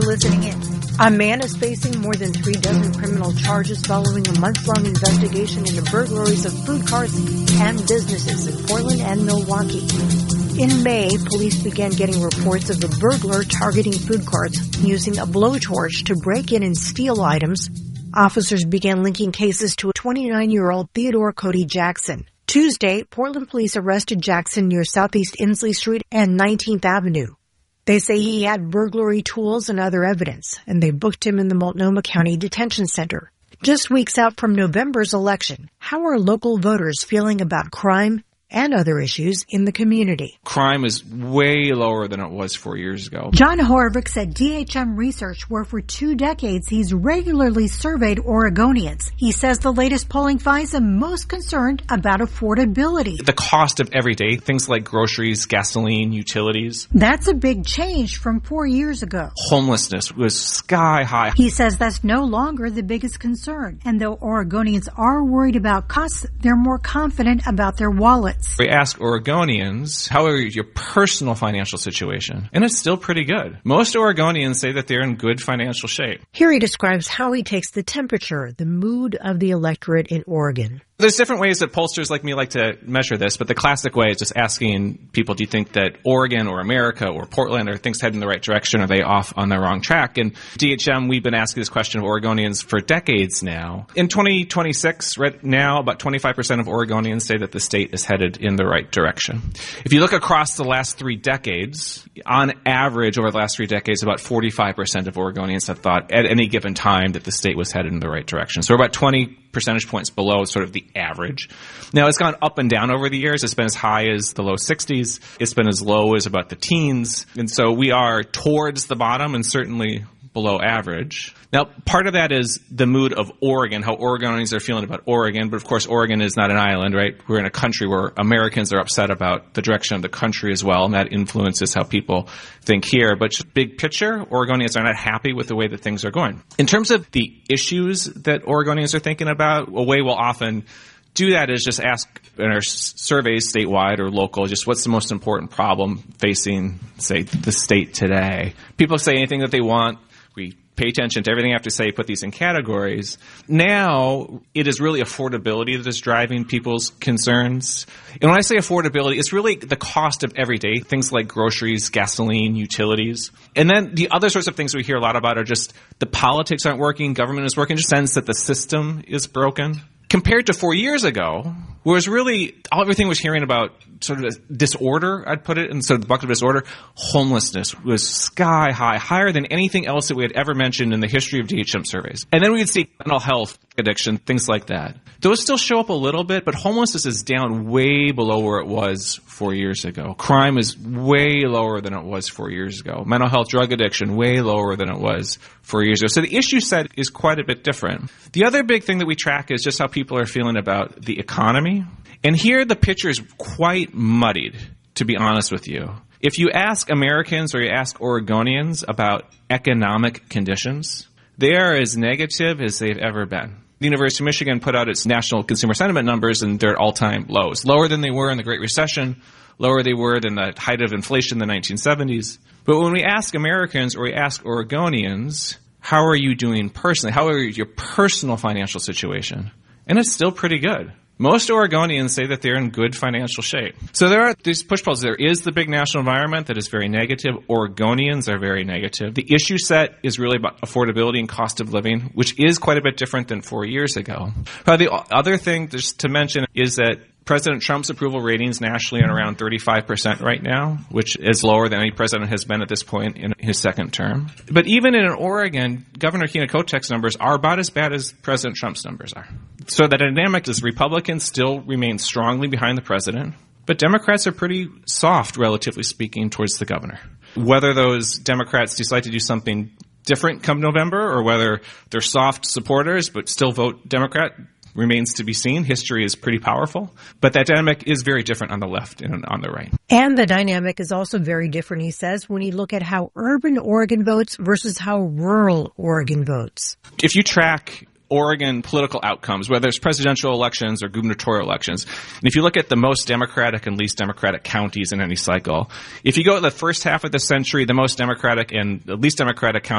for listening in. A man is facing more than 36 criminal charges following a month-long investigation into burglaries of food carts and businesses in Portland and Milwaukee. In May, police began getting reports of a burglar targeting food carts using a blowtorch to break in and steal items. Officers began linking cases to a 29-year-old Theodore Cody Jackson. Tuesday, Portland police arrested Jackson near Southeast Inslee Street and 19th Avenue. They say he had burglary tools and other evidence, and they booked him in the Multnomah County Detention Center. Just weeks out from November's election, how are local voters feeling about crime and other issues in the community? Crime is way lower than it was 4 years ago. John Horvicks at DHM Research, where for 2 decades he's regularly surveyed Oregonians. He says the latest polling finds them most concerned about affordability. The cost of everyday things like groceries, gasoline, utilities. That's a big change from 4 years ago. Homelessness was sky high. He says that's no longer the biggest concern. And though Oregonians are worried about costs, they're more confident about their wallets. We ask Oregonians, how is your personal financial situation? And it's still pretty good. Most Oregonians say that they're in good financial shape. Here he describes how he takes the temperature, the mood of the electorate in Oregon. There's different ways that pollsters like me like to measure this, but the classic way is just asking people, do you think that Oregon or America or Portland are things heading in the right direction? Are they off on the wrong track? And DHM, we've been asking this question of Oregonians for decades now. In 2026, right now, about 25% of Oregonians say that the state is headed in the right direction. If you look across the last 3 decades, on average over the last 3 decades, about 45% of Oregonians have thought at any given time that the state was headed in the right direction. So we're about 20 percentage points below sort of the average. Now, it's gone up and down over the years. It's been as high as the low 60s. It's been as low as about the teens. And so we are towards the bottom and certainly below average. Now, part of that is the mood of Oregon, how Oregonians are feeling about Oregon. But of course, Oregon is not an island, right? We're in a country where Americans are upset about the direction of the country as well, and that influences how people think here. But just big picture, Oregonians are not happy with the way that things are going. In terms of the issues that Oregonians are thinking about, a way we'll often do that is just ask in our surveys statewide or local, just what's the most important problem facing, say, the state today. People say anything that they want. We pay attention to everything I have to say, put these in categories. Now, it is really affordability that is driving people's concerns. And when I say affordability, it's really the cost of everyday things like groceries, gasoline, utilities. And then the other sorts of things we hear a lot about are just the politics aren't working, government is working, just sense that the system is broken. Compared to 4 years ago, where it was really everything was hearing about sort of disorder, I'd put it, and so the bucket of disorder, homelessness was sky high, higher than anything else that we had ever mentioned in the history of DHM surveys. And then we would see mental health, addiction, things like that. Those still show up a little bit, but homelessness is down way below where it was 4 years ago. Crime is way lower than it was 4 years ago. Mental health, drug addiction, way lower than it was 4 years ago. So the issue set is quite a bit different. The other big thing that we track is just how people are feeling about the economy. And here the picture is quite muddied, to be honest with you. If you ask Americans or you ask Oregonians about economic conditions, they are as negative as they've ever been. The University of Michigan put out its national consumer sentiment numbers, and they're at all-time lows. Lower than they were in the Great Recession, lower they were than the height of inflation in the 1970s. But when we ask Americans or we ask Oregonians, how are you doing personally? How are your personal financial situation? And it's still pretty good. Most Oregonians say that they're in good financial shape. So there are these push polls. There is the big national environment that is very negative. Oregonians are very negative. The issue set is really about affordability and cost of living, which is quite a bit different than 4 years ago. The other thing just to mention is that President Trump's approval ratings nationally are around 35% right now, which is lower than any president has been at this point in his second term. But even in Oregon, Governor Keena Kotek's numbers are about as bad as President Trump's numbers are. So the dynamic is Republicans still remain strongly behind the president, but Democrats are pretty soft, relatively speaking, towards the governor. Whether those Democrats decide to do something different come November or whether they're soft supporters but still vote Democrat remains to be seen. History is pretty powerful, but that dynamic is very different on the left and on the right. And the dynamic is also very different, he says, when you look at how urban Oregon votes versus how rural Oregon votes. If you track Oregon political outcomes, whether it's presidential elections or gubernatorial elections, and if you look at the most Democratic and least Democratic counties in any cycle, if you go to the first half of the century, the most Democratic and the least Democratic counties